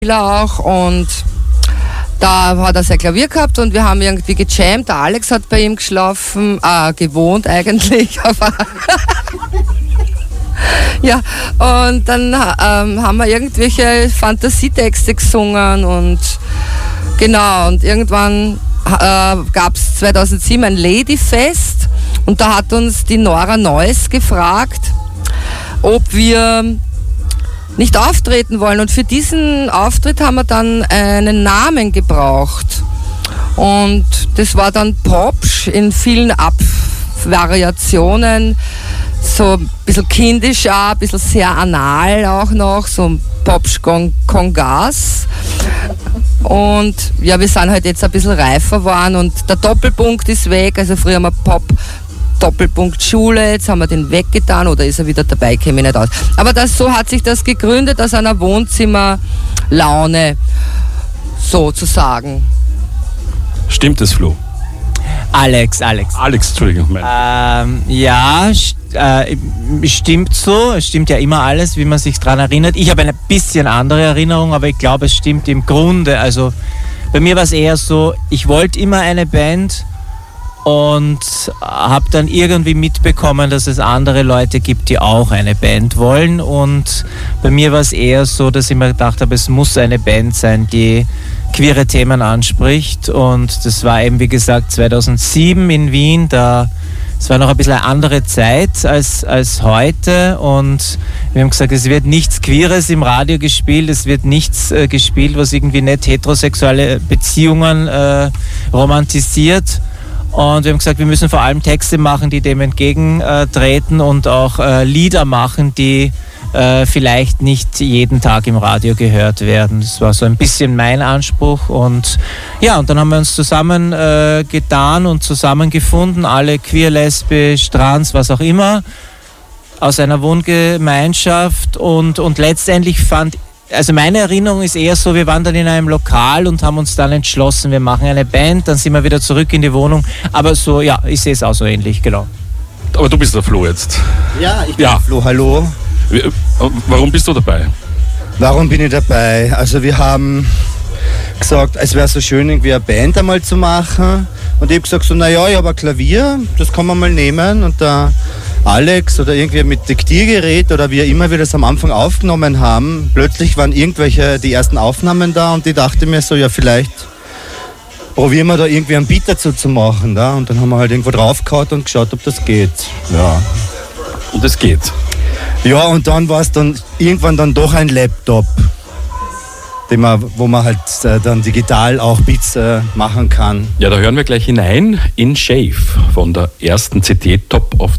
auch, und da hat er sein Klavier gehabt und wir haben irgendwie gejammt. Der Alex hat bei ihm geschlafen, gewohnt eigentlich. Aber ja, und dann haben wir irgendwelche Fantasietexte gesungen und genau, und irgendwann gab es 2007 ein Ladyfest und da hat uns die Nora Neuss gefragt, ob wir nicht auftreten wollen, und für diesen Auftritt haben wir dann einen Namen gebraucht und das war dann Popsch in vielen Variationen, so ein bisschen kindisch auch, ein bisschen sehr anal auch noch, so Popsch Congas. Und ja, wir sind halt jetzt ein bisschen reifer geworden und der Doppelpunkt ist weg, also früher haben wir Pop Doppelpunkt Schule, jetzt haben wir den weggetan oder ist er wieder dabei, käme ich nicht aus. Aber so hat sich das gegründet aus einer Wohnzimmerlaune, sozusagen. Stimmt es, Flo? Alex, Entschuldigung. Stimmt so. Es stimmt ja immer alles, wie man sich daran erinnert. Ich habe eine bisschen andere Erinnerung, aber ich glaube, es stimmt im Grunde. Also bei mir war es eher so, ich wollte immer eine Band und habe dann irgendwie mitbekommen, dass es andere Leute gibt, die auch eine Band wollen. Und bei mir war es eher so, dass ich mir gedacht habe, es muss eine Band sein, die queere Themen anspricht. Und das war eben, wie gesagt, 2007 in Wien. Es war noch ein bisschen eine andere Zeit als heute. Und wir haben gesagt, es wird nichts Queeres im Radio gespielt. Es wird nichts gespielt, was irgendwie nicht heterosexuelle Beziehungen romantisiert. Und wir haben gesagt, wir müssen vor allem Texte machen, die dem entgegentreten und auch Lieder machen, die vielleicht nicht jeden Tag im Radio gehört werden. Das war so ein bisschen mein Anspruch. Und ja, und dann haben wir uns zusammen getan und zusammengefunden, alle queer, lesbisch, trans, was auch immer, aus einer Wohngemeinschaft. Und letztendlich also meine Erinnerung ist eher so, wir waren dann in einem Lokal und haben uns dann entschlossen, wir machen eine Band, dann sind wir wieder zurück in die Wohnung. Aber so, ja, ich sehe es auch so ähnlich, genau. Aber du bist der Flo jetzt. Ja, ich bin der Flo, hallo. Warum bist du dabei? Warum bin ich dabei? Also wir haben gesagt, es wäre so schön, irgendwie eine Band einmal zu machen. Und ich habe gesagt, so, naja, ich habe ein Klavier, das kann man mal nehmen. Und der Alex oder irgendwie mit Diktiergerät oder wie immer wir das am Anfang aufgenommen haben, plötzlich waren die ersten Aufnahmen da und ich dachte mir so, ja, vielleicht probieren wir da irgendwie einen Beat dazu zu machen. Da? Und dann haben wir halt irgendwo draufgehauen und geschaut, ob das geht. Ja. Und es geht. Ja, und dann war es dann irgendwann dann doch ein Laptop, wo man halt dann digital auch Beats machen kann. Ja, da hören wir gleich hinein in Shave von der ersten CD Top of